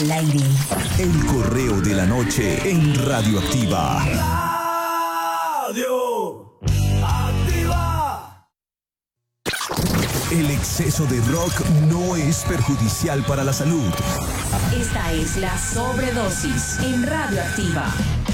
al aire. El correo de la noche en Radioactiva. Radio Activa. El exceso de rock no es perjudicial para la salud. Esta es la sobredosis en Radioactiva.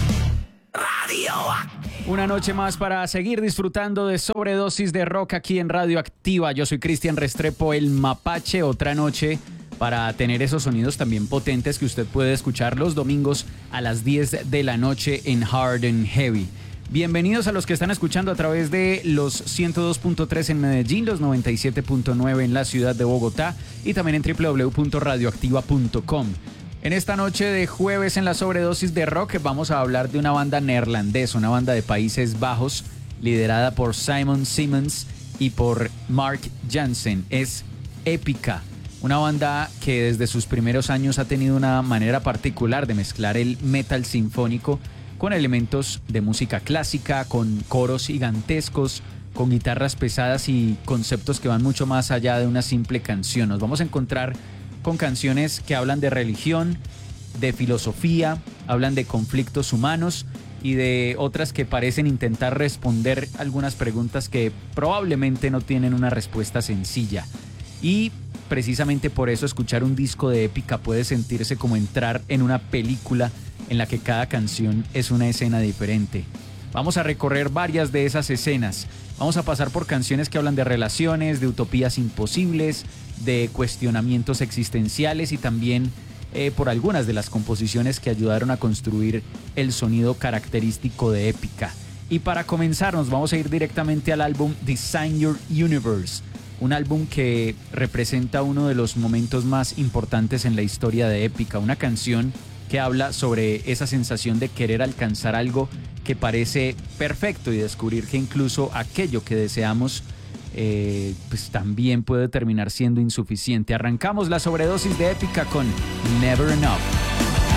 Una noche más para seguir disfrutando de sobredosis de rock aquí en Radioactiva. Yo soy Cristian Restrepo, el Mapache. Otra noche para tener esos sonidos también potentes que usted puede escuchar los domingos a las 10 de la noche en Hard and Heavy. Bienvenidos a los que están escuchando a través de los 102.3 en Medellín, los 97.9 en la ciudad de Bogotá y también en www.radioactiva.com. En esta noche de jueves en la sobredosis de rock vamos a hablar de una banda neerlandesa, una banda de Países Bajos liderada por Simon Simmons y por Mark Jansen. Es Epica, una banda que desde sus primeros años ha tenido una manera particular de mezclar el metal sinfónico con elementos de música clásica, con coros gigantescos, con guitarras pesadas y conceptos que van mucho más allá de una simple canción. Nos vamos a encontrar con canciones que hablan de religión, de filosofía, hablan de conflictos humanos y de otras que parecen intentar responder algunas preguntas que probablemente no tienen una respuesta sencilla. Y precisamente por eso escuchar un disco de Epica puede sentirse como entrar en una película en la que cada canción es una escena diferente. Vamos a recorrer varias de esas escenas. Vamos a pasar por canciones que hablan de relaciones, de utopías imposibles, de cuestionamientos existenciales y también por algunas de las composiciones que ayudaron a construir el sonido característico de Epica. Y para comenzar nos vamos a ir directamente al álbum Design Your Universe, un álbum que representa uno de los momentos más importantes en la historia de Epica, una canción que habla sobre esa sensación de querer alcanzar algo que parece perfecto y descubrir que incluso aquello que deseamos pues también puede terminar siendo insuficiente. Arrancamos la sobredosis de Epica con Never Enough.